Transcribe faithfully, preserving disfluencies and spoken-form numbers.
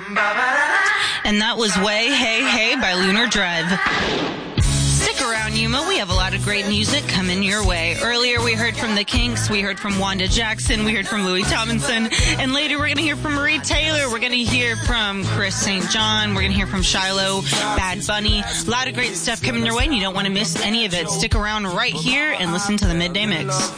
And that was Way, Hey, Hey by Lunar Drive. Stick around, Yuma. We have a lot of great music coming your way. Earlier, we heard from The Kinks. We heard from Wanda Jackson. We heard from Louis Tomlinson. And later, we're going to hear from Marie Taylor. We're going to hear from Chris Saint John. We're going to hear from Shiloh, Bad Bunny. A lot of great stuff coming your way, and you don't want to miss any of it. Stick around right here and listen to the Midday Mix.